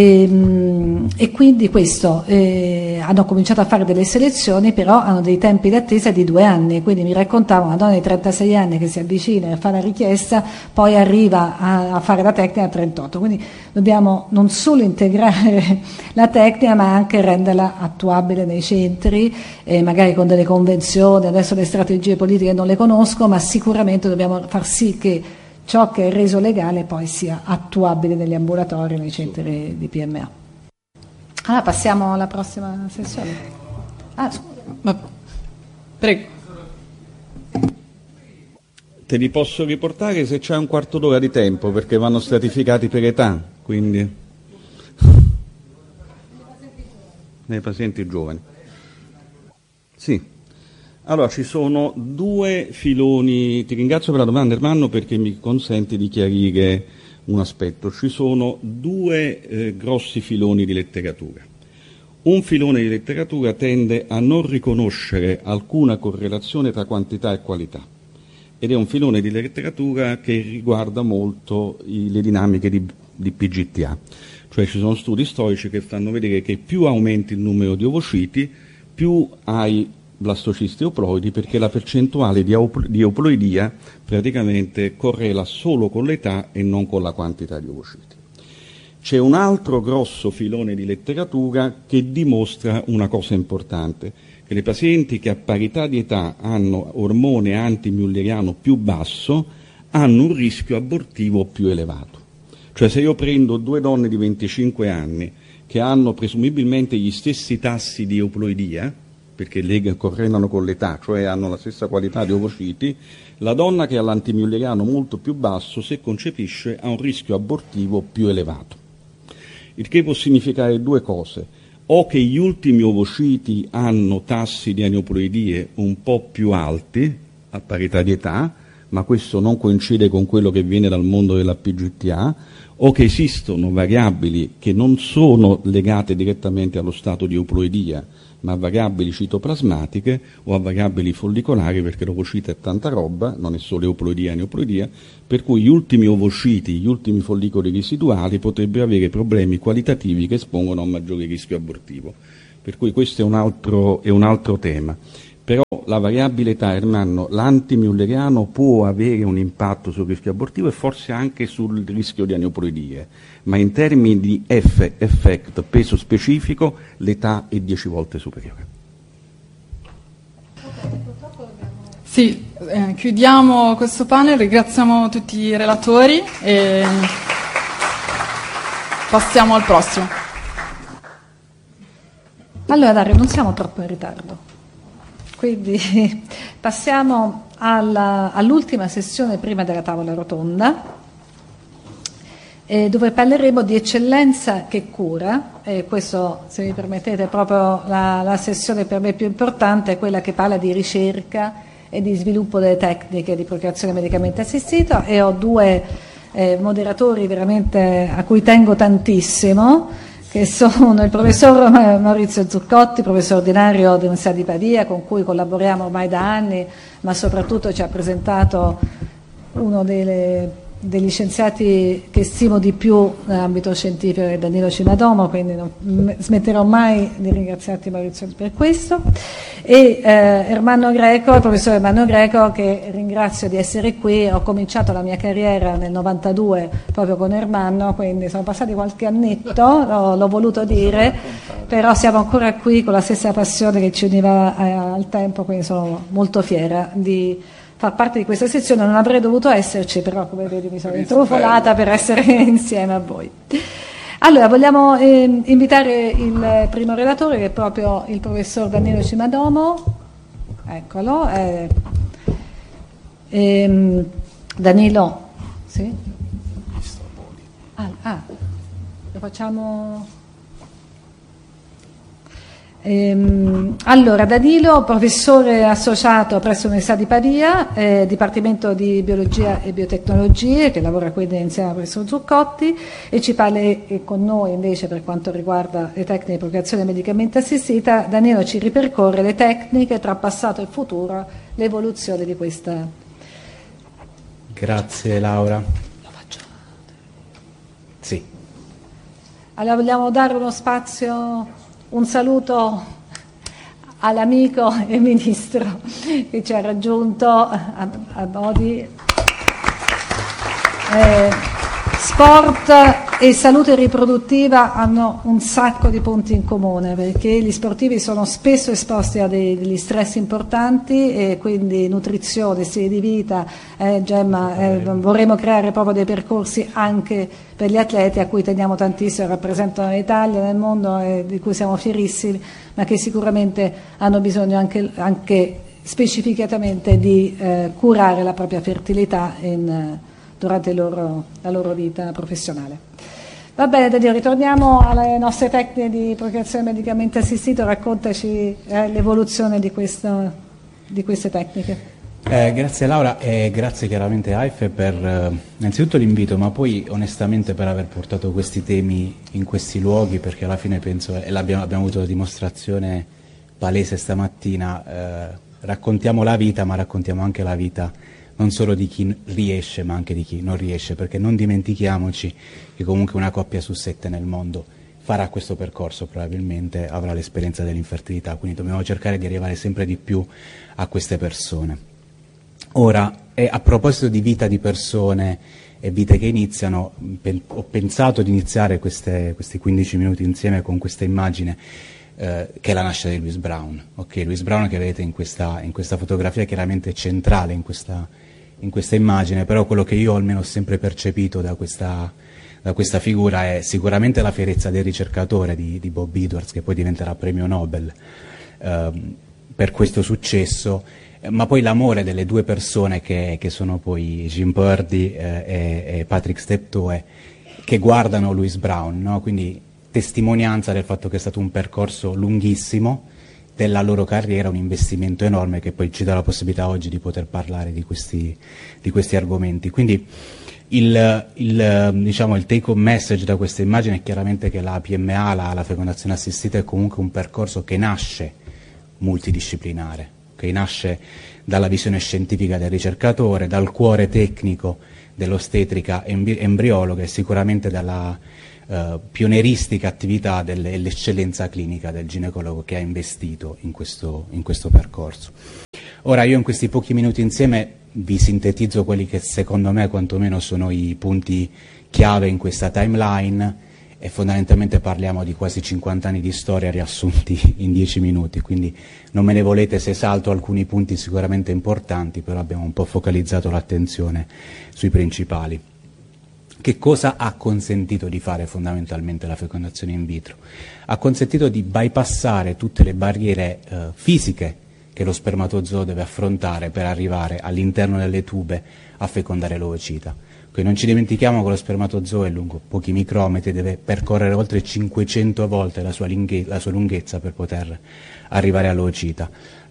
E quindi questo hanno cominciato a fare delle selezioni, però hanno dei tempi d'attesa di 2 anni, quindi mi raccontavo una donna di 36 anni che si avvicina a fare la richiesta, poi arriva a fare la tecnica a 38, quindi dobbiamo non solo integrare la tecnica ma anche renderla attuabile nei centri, magari con delle convenzioni. Adesso le strategie politiche non le conosco, ma sicuramente dobbiamo far sì che ciò che è reso legale poi sia attuabile negli ambulatori, nei centri di PMA. Allora passiamo alla prossima sessione. Prego. Te li posso riportare se c'è un quarto d'ora di tempo, perché vanno stratificati per età, quindi nei pazienti giovani. Sì. Allora, ci sono 2 filoni, ti ringrazio per la domanda Ermanno perché mi consente di chiarire un aspetto. Ci sono 2 grossi filoni di letteratura. Un filone di letteratura tende a non riconoscere alcuna correlazione tra quantità e qualità ed è un filone di letteratura che riguarda molto le dinamiche di PGTA. Cioè ci sono studi storici che fanno vedere che più aumenti il numero di ovociti, più hai blastocisti euploidi, perché la percentuale di euploidia praticamente correla solo con l'età e non con la quantità di ovociti. C'è un altro grosso filone di letteratura che dimostra una cosa importante, che le pazienti che a parità di età hanno ormone antimülleriano più basso hanno un rischio abortivo più elevato. Cioè se io prendo 2 donne di 25 anni che hanno presumibilmente gli stessi tassi di euploidia, perché le correlano con l'età, cioè hanno la stessa qualità di ovociti, la donna che ha l'antimülleriano molto più basso, se concepisce, ha un rischio abortivo più elevato. Il che può significare 2 cose: o che gli ultimi ovociti hanno tassi di aneuploidie un po' più alti, a parità di età, ma questo non coincide con quello che viene dal mondo della PGTA, o che esistono variabili che non sono legate direttamente allo stato di euploidia, ma a variabili citoplasmatiche o a variabili follicolari, perché l'ovocita è tanta roba, non è solo euploidia e neoploidia, per cui gli ultimi ovociti, gli ultimi follicoli residuali potrebbero avere problemi qualitativi che espongono a un maggiore rischio abortivo. Per cui questo è un altro tema. Però la variabile età, Ermanno, l'antimülleriano può avere un impatto sul rischio abortivo e forse anche sul rischio di aneuploidie, ma in termini di effect, peso specifico, l'età è 10 volte superiore. Sì, chiudiamo questo panel, ringraziamo tutti i relatori e passiamo al prossimo. Allora Dario, non siamo troppo in ritardo. Quindi passiamo all'ultima sessione prima della tavola rotonda, dove parleremo di eccellenza che cura, e questo, se mi permettete, è proprio la sessione per me più importante, è quella che parla di ricerca e di sviluppo delle tecniche di procreazione medicamente assistita, e ho due moderatori veramente a cui tengo tantissimo, che sono il professor Maurizio Zuccotti, professore ordinario dell'Università di Pavia, con cui collaboriamo ormai da anni, ma soprattutto ci ha presentato uno degli scienziati che stimo di più nell'ambito scientifico, è Danilo Cimadomo, quindi non smetterò mai di ringraziarti Maurizio per questo, e Ermanno Greco, il professore Ermanno Greco, che ringrazio di essere qui. Ho cominciato la mia carriera nel 92 proprio con Ermanno, quindi sono passati qualche annetto, l'ho voluto dire, però siamo ancora qui con la stessa passione che ci univa al tempo, quindi sono molto fiera di far parte di questa sezione. Non avrei dovuto esserci, però come vedi mi sono intrufolata per essere insieme a voi. Allora, vogliamo invitare il primo relatore, che è proprio il professor Danilo Cimadomo. Eccolo. Danilo, sì? Lo facciamo... Allora, Danilo, professore associato presso l'Università di Pavia, Dipartimento di Biologia e Biotecnologie, che lavora quindi insieme al professor Zuccotti, e ci parla con noi invece per quanto riguarda le tecniche di procreazione medicamente assistita. Danilo ci ripercorre le tecniche tra passato e futuro, l'evoluzione di questa. Grazie Laura. Lo faccio? Sì. Allora, vogliamo dare uno spazio... Un saluto all'amico e ministro che ci ha raggiunto a Bodi. Sport e salute riproduttiva hanno un sacco di punti in comune, perché gli sportivi sono spesso esposti a degli stress importanti, e quindi nutrizione, stile di vita, Gemma, vorremmo creare proprio dei percorsi anche per gli atleti a cui teniamo tantissimo, rappresentano l'Italia nel mondo e di cui siamo fierissimi, ma che sicuramente hanno bisogno anche specificatamente di curare la propria fertilità durante la loro vita professionale. Va bene Danilo, ritorniamo alle nostre tecniche di procreazione medicamente assistita. Raccontaci l'evoluzione di queste tecniche. Grazie Laura, e grazie chiaramente AIFE per innanzitutto l'invito, ma poi onestamente per aver portato questi temi in questi luoghi, perché alla fine penso, e abbiamo avuto la dimostrazione palese stamattina, raccontiamo la vita, ma raccontiamo anche la vita non solo di chi riesce, ma anche di chi non riesce, perché non dimentichiamoci che comunque una coppia su 7 nel mondo farà questo percorso, probabilmente avrà l'esperienza dell'infertilità, quindi dobbiamo cercare di arrivare sempre di più a queste persone. Ora, a proposito di vita di persone e vite che iniziano, ho pensato di iniziare questi 15 minuti insieme con questa immagine che è la nascita di Louis Brown. Okay, Louis Brown, che vedete in questa fotografia, è chiaramente centrale in questa immagine, però quello che io almeno ho sempre percepito da questa figura è sicuramente la fierezza del ricercatore di Bob Edwards, che poi diventerà premio Nobel per questo successo, ma poi l'amore delle due persone che sono poi Jim Purdy e Patrick Steptoe, che guardano Louis Brown, no? Quindi testimonianza del fatto che è stato un percorso lunghissimo, della loro carriera un investimento enorme che poi ci dà la possibilità oggi di poter parlare di questi argomenti. Quindi diciamo, il take home message da questa immagine è chiaramente che la PMA, la fecondazione assistita, è comunque un percorso che nasce multidisciplinare, che nasce dalla visione scientifica del ricercatore, dal cuore tecnico dell'ostetrica embriologa e sicuramente dalla pionieristica attività dell'eccellenza clinica del ginecologo che ha investito in questo percorso. Ora io in questi pochi minuti insieme vi sintetizzo quelli che secondo me quantomeno sono i punti chiave in questa timeline e fondamentalmente parliamo di quasi 50 anni di storia riassunti in 10 minuti, quindi non me ne volete se salto alcuni punti sicuramente importanti, però abbiamo un po' focalizzato l'attenzione sui principali. Che cosa ha consentito di fare fondamentalmente la fecondazione in vitro? Ha consentito di bypassare tutte le barriere fisiche che lo spermatozoo deve affrontare per arrivare all'interno delle tube a fecondare l'ovocita. Quindi non ci dimentichiamo che lo spermatozoo è lungo pochi micrometri, deve percorrere oltre 500 volte la sua lunghezza per poter arrivare all'ovocita.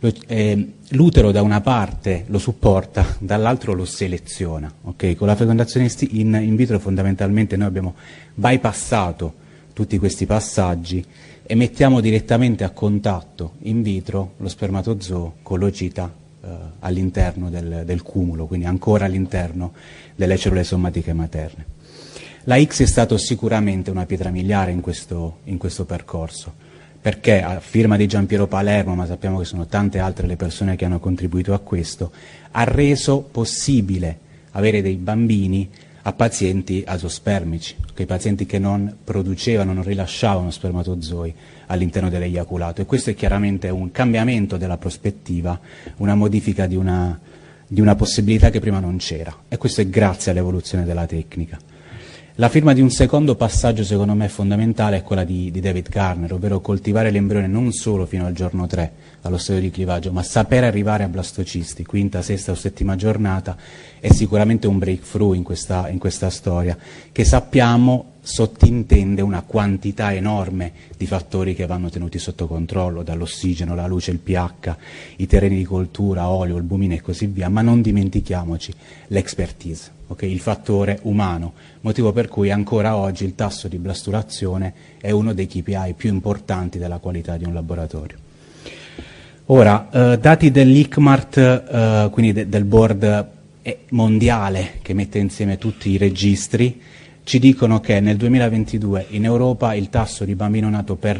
L'utero da una parte lo supporta, dall'altro lo seleziona. Okay? Con la fecondazione in vitro fondamentalmente noi abbiamo bypassato tutti questi passaggi e mettiamo direttamente a contatto in vitro lo spermatozoo con l'ovocita all'interno del cumulo, quindi ancora all'interno delle cellule somatiche materne. La X è stato sicuramente una pietra miliare in questo percorso, perché a firma di Giampiero Palermo, ma sappiamo che sono tante altre le persone che hanno contribuito a questo, ha reso possibile avere dei bambini a pazienti azospermici, quei pazienti che non producevano, non rilasciavano spermatozoi all'interno dell'eiaculato, e questo è chiaramente un cambiamento della prospettiva, una modifica di una possibilità che prima non c'era, e questo è grazie all'evoluzione della tecnica. La firma di un secondo passaggio secondo me fondamentale è quella di David Garner, ovvero coltivare l'embrione non solo fino al giorno 3, allo stadio di clivaggio, ma sapere arrivare a blastocisti, quinta, sesta o settima giornata, è sicuramente un breakthrough in questa storia, che sappiamo sottintende una quantità enorme di fattori che vanno tenuti sotto controllo, dall'ossigeno, la luce, il pH, i terreni di coltura, olio, albumina e così via, ma non dimentichiamoci l'expertise, okay? Il fattore umano, motivo per cui ancora oggi il tasso di blastulazione è uno dei KPI più importanti della qualità di un laboratorio. Ora, dati dell'ICMART, quindi del board mondiale che mette insieme tutti i registri, ci dicono che nel 2022 in Europa il tasso di bambino nato per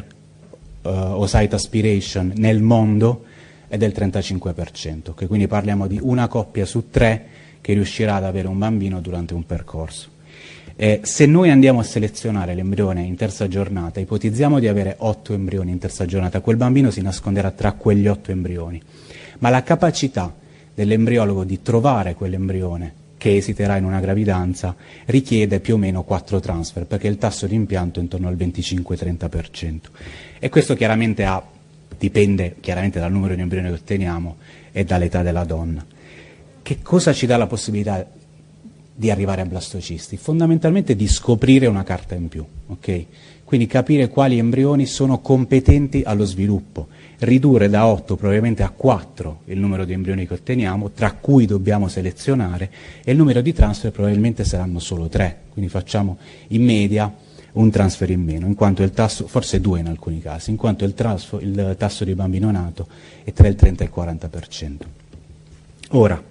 oocyte aspiration nel mondo è del 35%, che quindi parliamo di una coppia su 3 che riuscirà ad avere un bambino durante un percorso. Se noi andiamo a selezionare l'embrione in terza giornata, ipotizziamo di avere 8 embrioni in terza giornata, quel bambino si nasconderà tra quegli 8 embrioni, ma la capacità dell'embriologo di trovare quell'embrione che esiterà in una gravidanza richiede più o meno 4 transfer, perché il tasso di impianto è intorno al 25-30%, e questo chiaramente dipende chiaramente dal numero di embrioni che otteniamo e dall'età della donna. Che cosa ci dà la possibilità di arrivare a blastocisti? Fondamentalmente di scoprire una carta in più, ok? Quindi capire quali embrioni sono competenti allo sviluppo, ridurre da 8 probabilmente a 4 il numero di embrioni che otteniamo, tra cui dobbiamo selezionare, e il numero di transfer probabilmente saranno solo 3, quindi facciamo in media un transfer in meno, in quanto il tasso, forse 2 in alcuni casi, in quanto il tasso di bambino nato è tra il 30 e il 40%. Ora,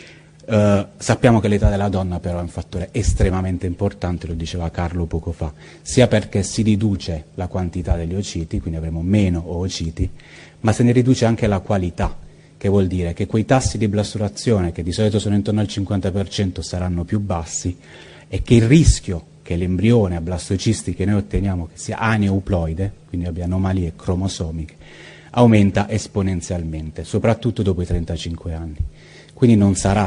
sappiamo che l'età della donna però è un fattore estremamente importante, lo diceva Carlo poco fa, sia perché si riduce la quantità degli oociti, quindi avremo meno oociti, ma se ne riduce anche la qualità, che vuol dire che quei tassi di blasturazione, che di solito sono intorno al 50%, saranno più bassi, e che il rischio che l'embrione a blastocisti che noi otteniamo, che sia aneuploide, quindi abbia anomalie cromosomiche, aumenta esponenzialmente, soprattutto dopo i 35 anni. Quindi non sarà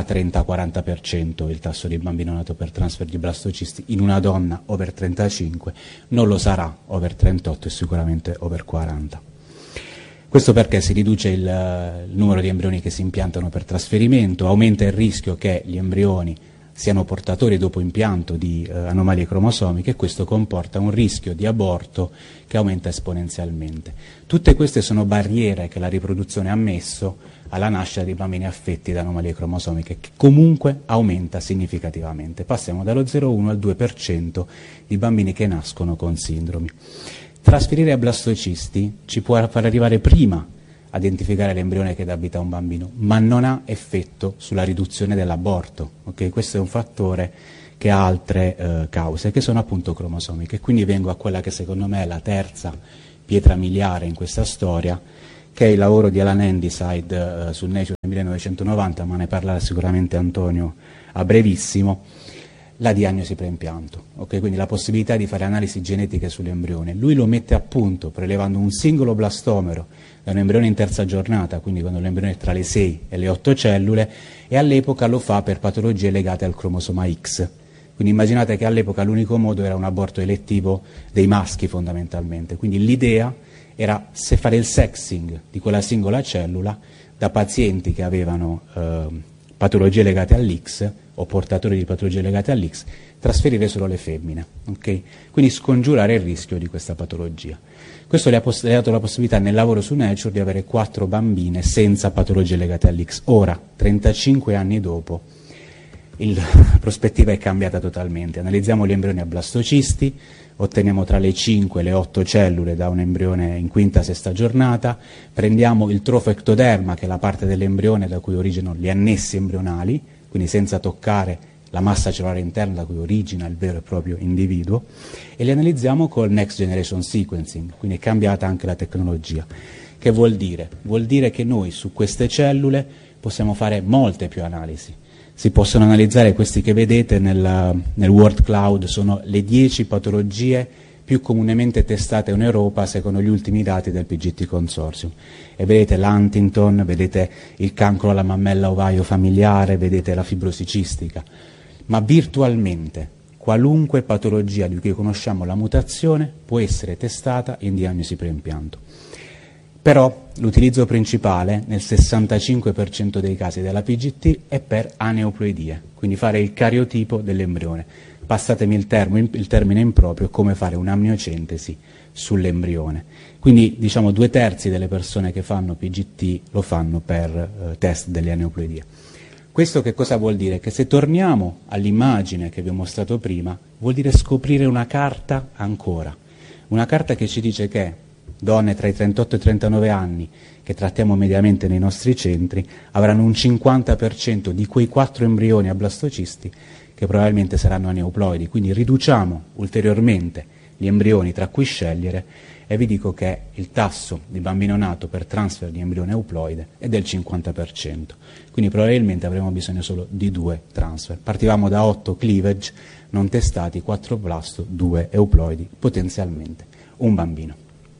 30-40% il tasso di bambino nato per transfer di blastocisti in una donna over 35, non lo sarà over 38 e sicuramente over 40. Questo perché si riduce il numero di embrioni che si impiantano per trasferimento, aumenta il rischio che gli embrioni siano portatori dopo impianto di anomalie cromosomiche, e questo comporta un rischio di aborto che aumenta esponenzialmente. Tutte queste sono barriere che la riproduzione ha messo alla nascita di bambini affetti da anomalie cromosomiche, che comunque aumenta significativamente. Passiamo dallo 0,1 al 2% di bambini che nascono con sindromi. Trasferire a blastocisti ci può far arrivare prima a identificare l'embrione che dà vita a un bambino, ma non ha effetto sulla riduzione dell'aborto. Okay? Questo è un fattore che ha altre cause, che sono appunto cromosomiche. Quindi vengo a quella che secondo me è la terza pietra miliare in questa storia, che è il lavoro di Alan Handyside su Nature nel 1990, ma ne parlerà sicuramente Antonio a brevissimo, la diagnosi preimpianto. Okay? Quindi la possibilità di fare analisi genetiche sull'embrione. Lui lo mette a punto prelevando un singolo blastomero da un embrione in terza giornata, quindi quando l'embrione è tra le 6 e le 8 cellule, e all'epoca lo fa per patologie legate al cromosoma X. Quindi immaginate che all'epoca l'unico modo era un aborto elettivo dei maschi fondamentalmente. Quindi l'idea era se fare il sexing di quella singola cellula da pazienti che avevano patologie legate all'X o portatori di patologie legate all'X, trasferire solo le femmine, okay? Quindi scongiurare il rischio di questa patologia. Questo le ha dato la possibilità nel lavoro su Nature di avere 4 bambine senza patologie legate all'X. Ora, 35 anni dopo, la prospettiva è cambiata totalmente. Analizziamo gli embrioni a blastocisti, otteniamo tra le 5 e le 8 cellule da un embrione in quinta sesta giornata, prendiamo il trofectoderma, che è la parte dell'embrione da cui originano gli annessi embrionali, quindi senza toccare la massa cellulare interna da cui origina il vero e proprio individuo, e li analizziamo col Next Generation Sequencing, quindi è cambiata anche la tecnologia. Che vuol dire? Vuol dire che noi su queste cellule possiamo fare molte più analisi. Si possono analizzare questi che vedete nel Word Cloud, sono le 10 patologie più comunemente testate in Europa secondo gli ultimi dati del PGT Consortium. E vedete l'Huntington, vedete il cancro alla mammella ovaio familiare, vedete la fibrosi cistica. Ma virtualmente qualunque patologia di cui conosciamo la mutazione può essere testata in diagnosi preimpianto. Però l'utilizzo principale nel 65% dei casi della PGT è per aneuploidie, quindi fare il cariotipo dell'embrione. Passatemi il termine improprio, come fare un'amniocentesi sull'embrione. Quindi diciamo 2/3 delle persone che fanno PGT lo fanno per test delle aneuploidie. Questo che cosa vuol dire? Che se torniamo all'immagine che vi ho mostrato prima, vuol dire scoprire una carta ancora. Una carta che ci dice che donne tra i 38 e i 39 anni che trattiamo mediamente nei nostri centri avranno un 50% di quei 4 embrioni a blastocisti che probabilmente saranno aneuploidi, quindi riduciamo ulteriormente gli embrioni tra cui scegliere e vi dico che il tasso di bambino nato per transfer di embrione euploide è del 50%, quindi probabilmente avremo bisogno solo di 2 transfer. Partivamo da 8 cleavage non testati, 4 blasto, 2 euploidi, potenzialmente un bambino.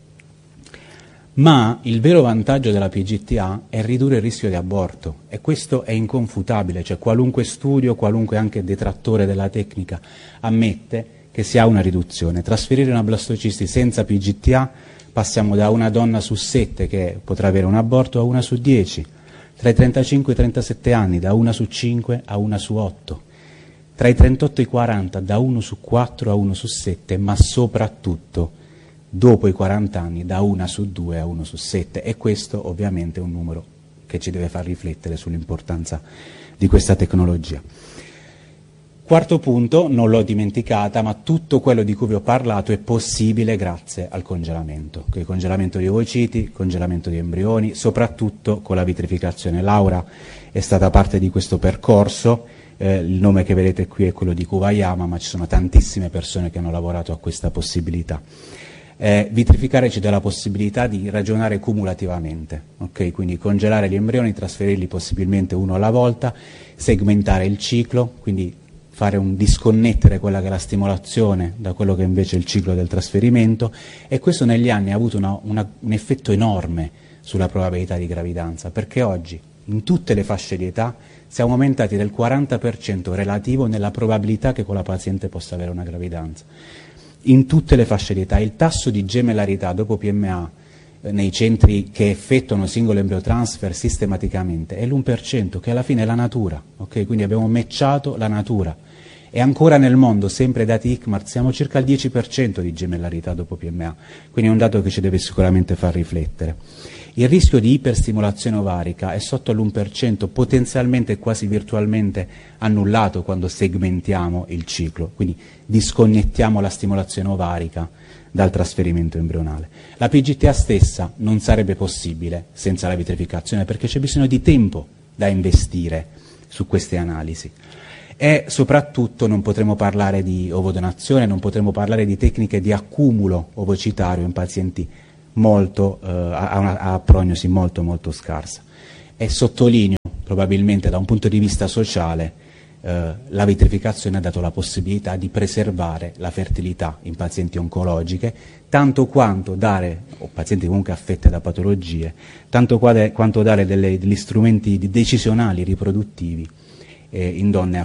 Ma il vero vantaggio della PGT-A è ridurre il rischio di aborto, e questo è inconfutabile, cioè qualunque studio, qualunque anche detrattore della tecnica ammette che si ha una riduzione. Trasferire una blastocisti senza PGT-A passiamo da una donna su 7 che potrà avere un aborto a 1 su 10, tra i 35 e i 37 anni da 1 su 5 a 1 su 8, tra i 38 e i 40 da 1 su 4 a 1 su 7, ma soprattutto dopo i 40 anni da 1 su 2 a 1 su 7, e questo ovviamente è un numero che ci deve far riflettere sull'importanza di questa tecnologia. Quarto punto, non l'ho dimenticata, ma tutto quello di cui vi ho parlato è possibile grazie al congelamento, il congelamento di ovociti, congelamento di embrioni, soprattutto con la vitrificazione. Laura è stata parte di questo percorso, il nome che vedete qui è quello di Kuwayama, ma ci sono tantissime persone che hanno lavorato a questa possibilità. Vitrificare ci dà la possibilità di ragionare cumulativamente, okay? Quindi congelare gli embrioni, trasferirli possibilmente uno alla volta, segmentare il ciclo, quindi fare disconnettere quella che è la stimolazione da quello che invece è il ciclo del trasferimento, e questo negli anni ha avuto un effetto enorme sulla probabilità di gravidanza, perché oggi in tutte le fasce di età siamo aumentati del 40% relativo nella probabilità che quella paziente possa avere una gravidanza. In tutte le fasce di età il tasso di gemellarità dopo PMA nei centri che effettuano singolo embryotransfer sistematicamente è l'1%, che alla fine è la natura, okay? Quindi abbiamo matchato la natura. E ancora nel mondo, sempre dati ICMAR, siamo circa al 10% di gemellarità dopo PMA, quindi è un dato che ci deve sicuramente far riflettere. Il rischio di iperstimolazione ovarica è sotto l'1%, potenzialmente quasi virtualmente annullato quando segmentiamo il ciclo, quindi disconnettiamo la stimolazione ovarica dal trasferimento embrionale. La PGTA stessa non sarebbe possibile senza la vitrificazione, perché c'è bisogno di tempo da investire su queste analisi. E soprattutto non potremo parlare di ovodonazione, non potremo parlare di tecniche di accumulo ovocitario in pazienti a prognosi molto molto scarsa. E sottolineo, probabilmente da un punto di vista sociale, la vitrificazione ha dato la possibilità di preservare la fertilità in pazienti oncologiche, tanto quanto dare, o pazienti comunque affette da patologie, tanto quanto dare degli strumenti decisionali riproduttivi in donne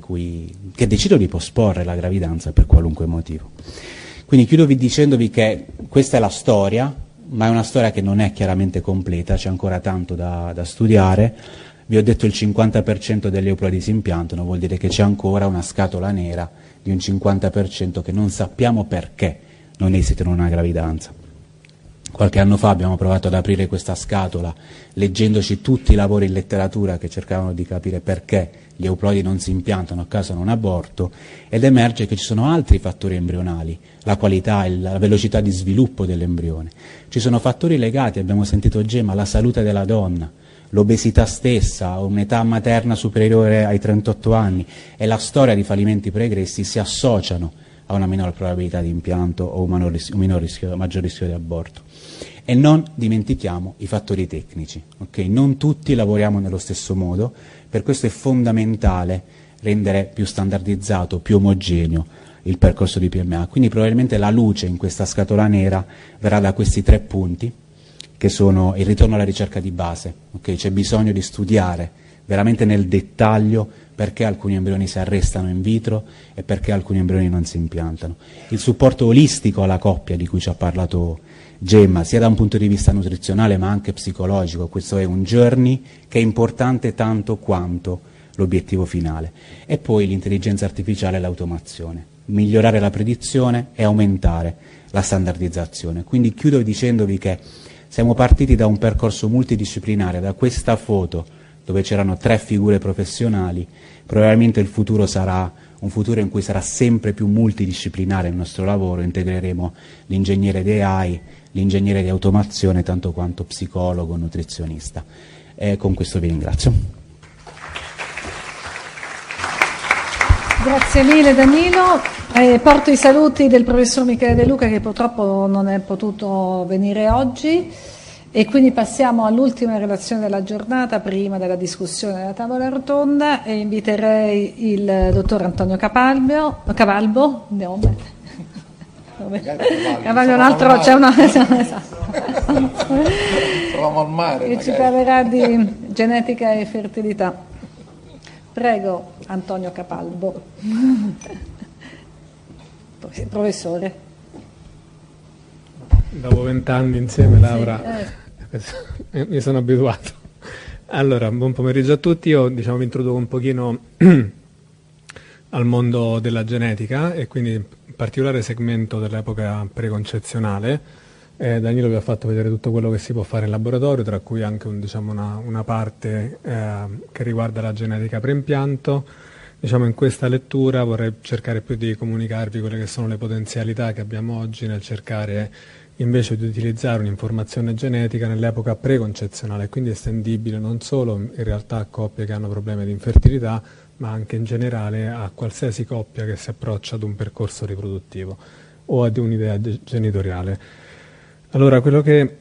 che decidono di posporre la gravidanza per qualunque motivo. Quindi chiudo dicendovi che questa è la storia, ma è una storia che non è chiaramente completa, c'è ancora tanto da studiare. Vi ho detto il 50% delle euploidi si impiantano, vuol dire che c'è ancora una scatola nera di un 50% che non sappiamo perché non esitano una gravidanza. Qualche anno fa abbiamo provato ad aprire questa scatola leggendoci tutti i lavori in letteratura che cercavano di capire perché gli euploidi non si impiantano a causa di un aborto, ed emerge che ci sono altri fattori embrionali, la qualità e la velocità di sviluppo dell'embrione. Ci sono fattori legati, abbiamo sentito Gemma, alla salute della donna, l'obesità stessa, un'età materna superiore ai 38 anni e la storia di fallimenti pregressi si associano a una minore probabilità di impianto o un maggior rischio di aborto. E non dimentichiamo i fattori tecnici, okay? Non tutti lavoriamo nello stesso modo, per questo è fondamentale rendere più standardizzato, più omogeneo il percorso di PMA. Quindi probabilmente la luce in questa scatola nera verrà da questi 3 punti, che sono il ritorno alla ricerca di base, okay? C'è bisogno di studiare veramente nel dettaglio perché alcuni embrioni si arrestano in vitro e perché alcuni embrioni non si impiantano. Il supporto olistico alla coppia di cui ci ha parlato Gemma, sia da un punto di vista nutrizionale ma anche psicologico, questo è un journey che è importante tanto quanto l'obiettivo finale. E poi l'intelligenza artificiale e l'automazione, migliorare la predizione e aumentare la standardizzazione. Quindi chiudo dicendovi che siamo partiti da un percorso multidisciplinare, da questa foto dove c'erano 3 figure professionali. Probabilmente il futuro sarà un futuro in cui sarà sempre più multidisciplinare il nostro lavoro, integreremo l'ingegnere di AI, l'ingegnere di automazione, tanto quanto psicologo, nutrizionista. E con questo vi ringrazio. Grazie mille Danilo, porto i saluti del professor Michele De Luca che purtroppo non è potuto venire oggi e quindi passiamo all'ultima relazione della giornata prima della discussione della tavola rotonda e inviterei il dottor Antonio Cavalbo, andiamo bene. Cavallo un altro, c'è una trovamo al mare che ci parlerà di genetica e fertilità. Prego Antonio Capalbo. Professore. Dopo 20 anni insieme, Laura, mi sono abituato. Allora, buon pomeriggio a tutti. Io mi introduco un pochino al mondo della genetica e quindi in particolare segmento dell'epoca preconcezionale. Danilo vi ha fatto vedere tutto quello che si può fare in laboratorio, tra cui anche una parte che riguarda la genetica preimpianto. In questa lettura vorrei cercare più di comunicarvi quelle che sono le potenzialità che abbiamo oggi nel cercare invece di utilizzare un'informazione genetica nell'epoca preconcezionale, quindi estendibile non solo in realtà a coppie che hanno problemi di infertilità, ma anche in generale a qualsiasi coppia che si approccia ad un percorso riproduttivo o ad un'idea genitoriale. Allora, quello che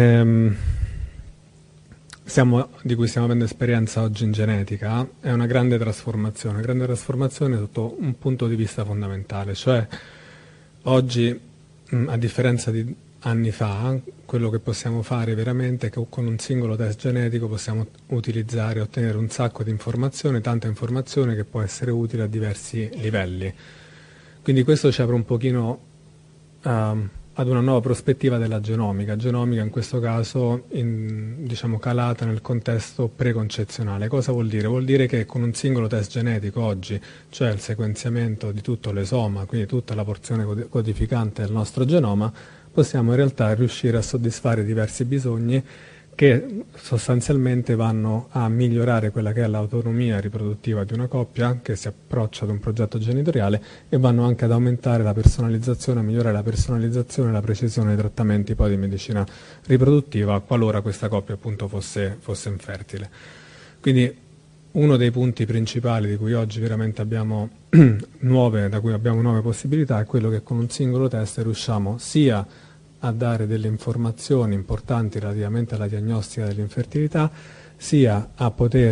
di cui stiamo avendo esperienza oggi in genetica è una grande trasformazione sotto un punto di vista fondamentale, cioè oggi, a differenza di anni fa, quello che possiamo fare veramente è che con un singolo test genetico possiamo utilizzare e ottenere un sacco di informazione, tanta informazione che può essere utile a diversi livelli. Quindi questo ci apre un pochino ad una nuova prospettiva della genomica in questo caso diciamo calata nel contesto preconcezionale. Cosa vuol dire? Vuol dire che con un singolo test genetico oggi, cioè il sequenziamento di tutto l'esoma, quindi tutta la porzione codificante del nostro genoma, possiamo in realtà riuscire a soddisfare diversi bisogni che sostanzialmente vanno a migliorare quella che è l'autonomia riproduttiva di una coppia che si approccia ad un progetto genitoriale e vanno anche ad aumentare la personalizzazione, a migliorare la personalizzazione e la precisione dei trattamenti poi di medicina riproduttiva qualora questa coppia appunto fosse infertile. Quindi uno dei punti principali di cui oggi veramente abbiamo nuove possibilità è quello che con un singolo test riusciamo sia a dare delle informazioni importanti relativamente alla diagnostica dell'infertilità, sia a poter